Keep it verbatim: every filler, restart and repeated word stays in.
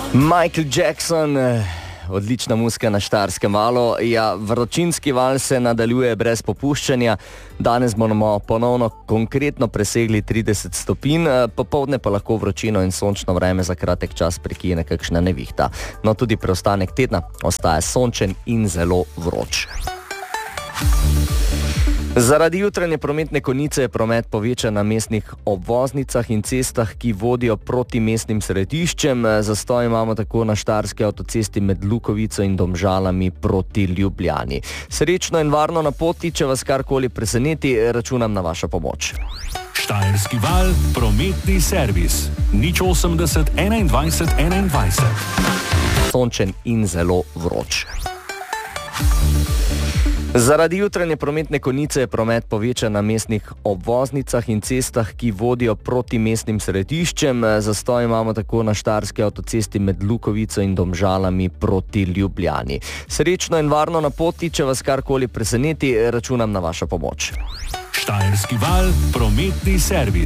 Michael Jackson, odlična muzika na Štajerskem valu. Ja, vročinski val se nadaljuje brez popuščanja. Danes bomo ponovno konkretno presegli trideset stopinj, popoldne pa lahko vročino in sončno vreme za kratek čas prekine kakšna nevihta. No, tudi preostanek tedna ostaja sončen in zelo vroč. Zaradi jutranje prometne konice je promet povečan na mestnih obvoznicah in cestah, ki vodijo proti mestnim središčem. Zastoj imamo tako na Štajerski avtocesti med Lukovico in Domžalami proti Ljubljani. Srečno in varno na poti, če vas karkoli preseneti, računam na vašo pomoč. Štajerski val, prometni servis. nič osemdeset enaindvajset enaindvajset. Sončen in zelo vroč. Zaradi jutranje prometne konice je promet povečan na mestnih obvoznicah in cestah, ki vodijo proti mestnim središčem. Zastoj imamo tako na Štajerski avtocesti med Lukovico in Domžalami proti Ljubljani. Srečno in varno na poti, če vas karkoli preseneti, računam na vašo pomoč. Štajerski val, prometni servis.